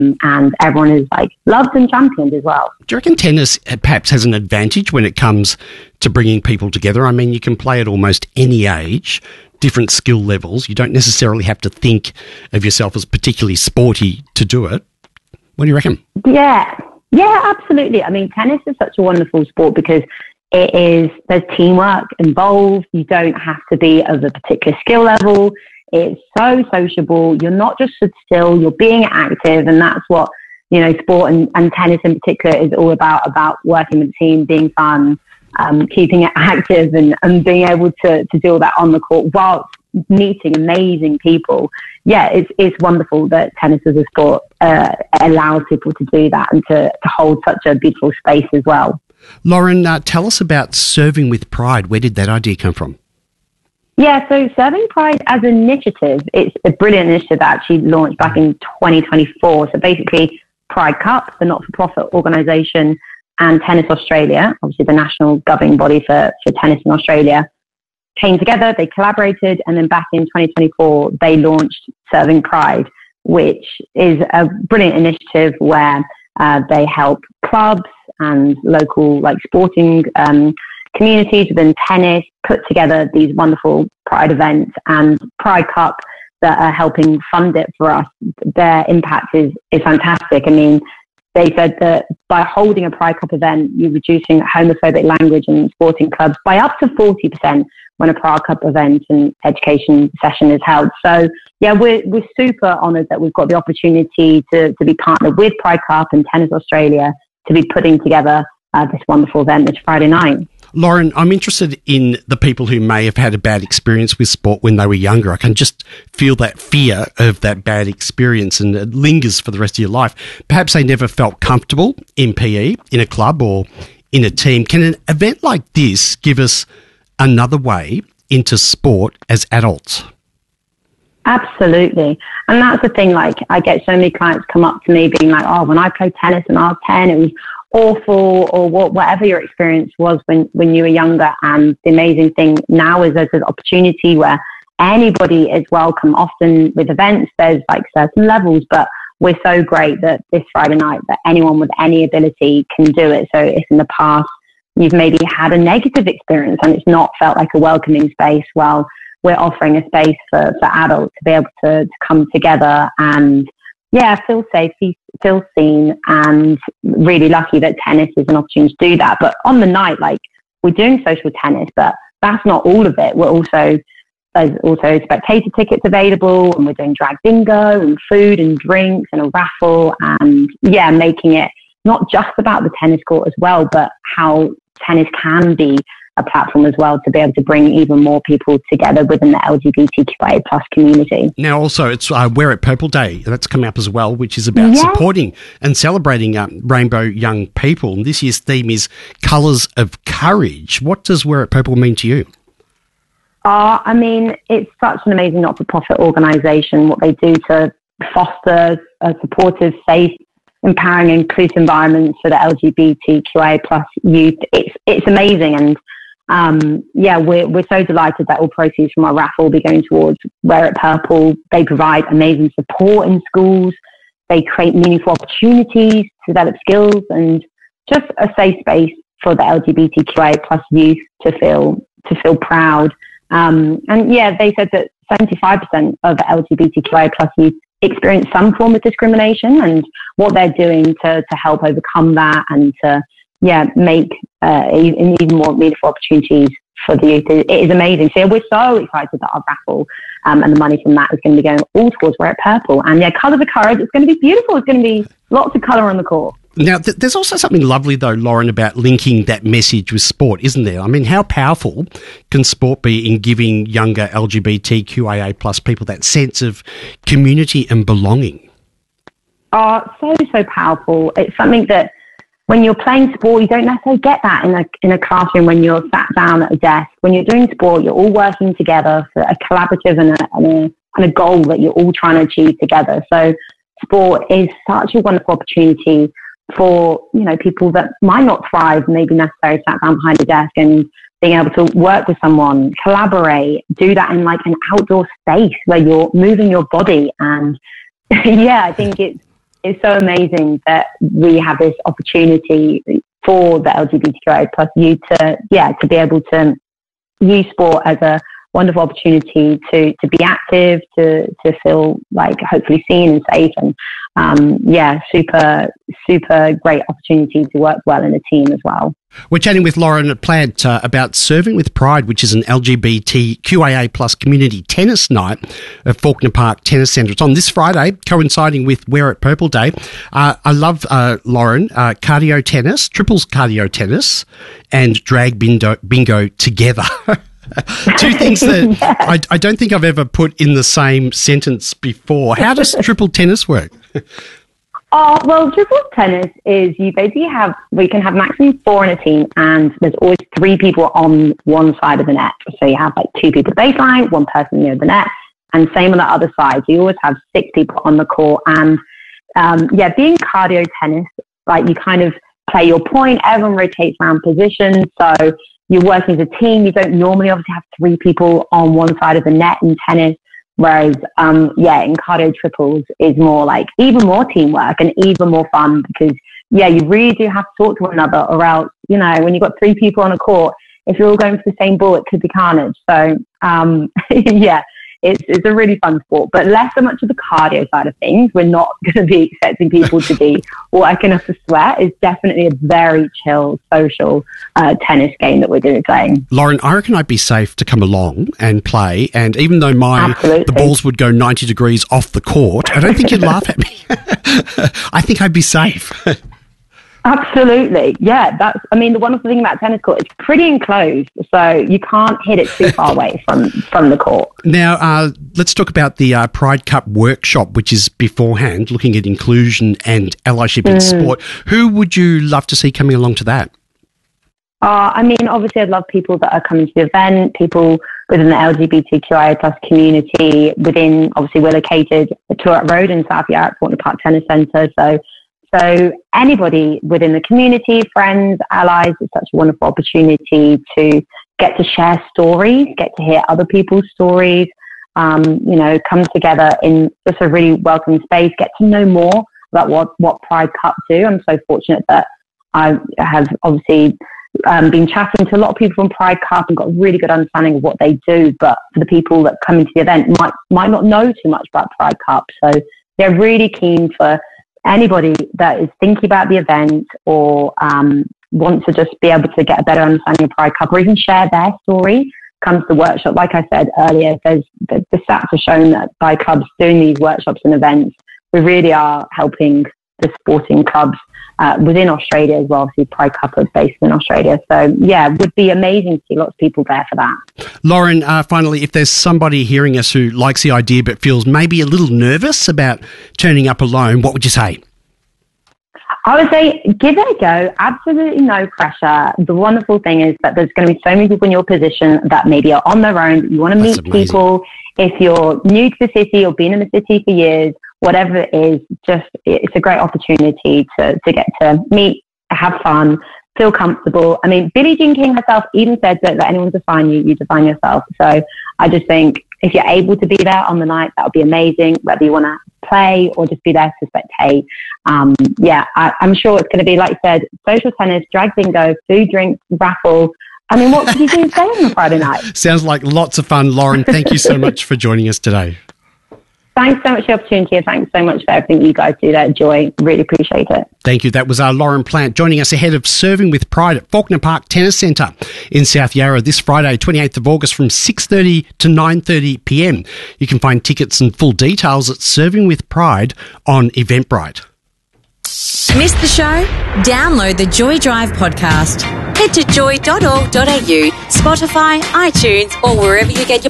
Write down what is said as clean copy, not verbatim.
and everyone is like loved and championed as well. Do you reckon tennis perhaps has an advantage when it comes to bringing people together? I mean, you can play at almost any age, different skill levels. You don't necessarily have to think of yourself as particularly sporty to do it. What do you reckon? Yeah, absolutely. I mean, tennis is such a wonderful sport because there's teamwork involved. You don't have to be of a particular skill level. It's so sociable. You're not just stood still, you're being active. And that's what, sport and tennis in particular is all about working with a team, being fun, keeping it active and being able to do all that on the court whilst meeting amazing people. Yeah, it's wonderful that tennis as a sport allows people to do that and to hold such a beautiful space as well. Lauren, tell us about Serving with Pride. Where did that idea come from? Yeah, so Serving Pride as an initiative, it's a brilliant initiative that actually launched back in 2024. So basically, Pride Cup, the not-for-profit organisation, and Tennis Australia, obviously the national governing body for tennis in Australia, came together, they collaborated, and then back in 2024, they launched Serving Pride, which is a brilliant initiative where they help clubs and local sporting communities within tennis put together these wonderful Pride events, and Pride Cup that are helping fund it for us. Their impact is fantastic. I mean, they said that by holding a Pride Cup event, you're reducing homophobic language in sporting clubs by up to 40% when a Pride Cup event and education session is held. So, yeah, we're super honoured that we've got the opportunity to be partnered with Pride Cup and Tennis Australia to be putting together this wonderful event this Friday night. Lauren, I'm interested in the people who may have had a bad experience with sport when they were younger. I can just feel that fear of that bad experience, and it lingers for the rest of your life. Perhaps they never felt comfortable in PE, in a club or in a team. Can an event like this give us another way into sport as adults? Absolutely. And that's the thing, I get so many clients come up to me being like, oh, when I played tennis when I was 10, it was awful, or whatever your experience was when you were younger. And the amazing thing now is there's an opportunity where anybody is welcome. Often with events, there's certain levels, but we're so great that this Friday night that anyone with any ability can do it. So if in the past you've maybe had a negative experience and it's not felt like a welcoming space, well, we're offering a space for adults to be able to come together and feel safe, feel seen, and really lucky that tennis is an opportunity to do that. But on the night, we're doing social tennis, but that's not all of it. There's also spectator tickets available, and we're doing drag bingo and food and drinks and a raffle, and making it not just about the tennis court as well, but how tennis can be a platform as well to be able to bring even more people together within the LGBTQIA plus community. Now also it's Wear It Purple Day, that's coming up as well, which is about supporting and celebrating rainbow young people. And this year's theme is Colours of Courage. What does Wear It Purple mean to you? I mean, it's such an amazing not-for-profit organisation, what they do to foster a supportive, safe, empowering, inclusive environments for the LGBTQIA plus youth. It's amazing. And we're so delighted that all proceeds from our raffle will be going towards Wear It Purple. They provide amazing support in schools. They create meaningful opportunities to develop skills and just a safe space for the LGBTQIA plus youth to feel proud. They said that 75% of the LGBTQIA plus youth experience some form of discrimination, and what they're doing to help overcome that and to make even more meaningful opportunities for the youth. It is amazing. So we're so excited that our raffle and the money from that is going to be going all towards Wear It Purple. And Colours of Courage, it's going to be beautiful. It's going to be lots of colour on the court. Now, there's also something lovely, though, Lauren, about linking that message with sport, isn't there? I mean, how powerful can sport be in giving younger LGBTQIA plus people that sense of community and belonging? So powerful. It's something that when you're playing sport, you don't necessarily get that in a classroom when you're sat down at a desk. When you're doing sport, you're all working together for a collaborative and a goal that you're all trying to achieve together. So sport is such a wonderful opportunity for, people that might not thrive, maybe necessarily sat down behind a desk, and being able to work with someone, collaborate, do that in an outdoor space where you're moving your body. And I think it's so amazing that we have this opportunity for the LGBTQIA plus youth to be able to use sport as a wonderful opportunity to be active, to feel like hopefully seen and safe, and super great opportunity to work well in a team as well. We're chatting with Lauren Plant about Serving with Pride, which is an LGBTQIA plus community tennis night at Faulkner Park Tennis Centre. It's on this Friday, coinciding with Wear It Purple Day. I love, Lauren, cardio tennis, triples cardio tennis, and drag bingo together. Two things that I don't think I've ever put in the same sentence before. How does triple tennis work? Well, triple tennis is we can have maximum 4 in a team, and there's always 3 people on one side of the net. So you have like 2 people baseline, 1 person near the net, and same on the other side. So you always have 6 people on the court. And being cardio tennis, like you kind of play your point, everyone rotates around positions. So you're working as a team. You don't normally obviously have 3 people on one side of the net in tennis. Whereas, in cardio triples is more like even more teamwork and even more fun because, you really do have to talk to one another, or else, when you've got 3 people on a court, if you're all going for the same ball, it could be carnage. So, it's a really fun sport, but less so much of the cardio side of things. We're not going to be expecting people to be working up a sweat. It's definitely a very chill, social tennis game that we're playing. Lauren, I reckon I'd be safe to come along and play, and even though the balls would go 90 degrees off the court, I don't think you'd laugh at me. I think I'd be safe. Absolutely. Yeah, the wonderful thing about tennis court, it's pretty enclosed, so you can't hit it too far away from the court. Now, let's talk about the Pride Cup workshop, which is beforehand, looking at inclusion and allyship in sport. Who would you love to see coming along to that? Obviously I'd love people that are coming to the event, people within the LGBTQIA plus community obviously we're located at Toorak Road in South Yarra at Faulkner Park Tennis Centre, so anybody within the community, friends, allies, it's such a wonderful opportunity to get to share stories, get to hear other people's stories, come together in just a really welcoming space, get to know more about what Pride Cup do. I'm so fortunate that I have obviously been chatting to a lot of people from Pride Cup and got a really good understanding of what they do, but for the people that come into the event might not know too much about Pride Cup. So they're really keen for anybody that is thinking about the event or wants to just be able to get a better understanding of Pride Cup or even share their story, comes to the workshop. Like I said earlier, the stats have shown that by clubs doing these workshops and events, we really are helping the sporting clubs within Australia as well. Obviously, Pride Cup is based in Australia. So, it would be amazing to see lots of people there for that. Lauren, finally, if there's somebody hearing us who likes the idea but feels maybe a little nervous about turning up alone, what would you say? I would say give it a go. Absolutely no pressure. The wonderful thing is that there's going to be so many people in your position that maybe are on their own. You want to meet people. If you're new to the city or been in the city for years, whatever it is, it's a great opportunity to get to meet, have fun, feel comfortable. Billie Jean King herself even said, don't let anyone define you, you define yourself. So I just think if you're able to be there on the night, that would be amazing, whether you want to play or just be there to spectate. I'm sure it's going to be, like you said, social tennis, drag bingo, food, drinks, raffle. What could you do today on a Friday night? Sounds like lots of fun. Lauren, thank you so much for joining us today. Thanks so much for the opportunity, and thanks so much for everything you guys do there, Joy. Really appreciate it. Thank you. That was Lauren Plant joining us ahead of Serving with Pride at Faulkner Park Tennis Centre in South Yarra this Friday, 28th of August from 6:30 to 9:30 p.m. You can find tickets and full details at Serving with Pride on Eventbrite. Missed the show? Download the Joy Drive podcast. Head to joy.org.au, Spotify, iTunes, or wherever you get your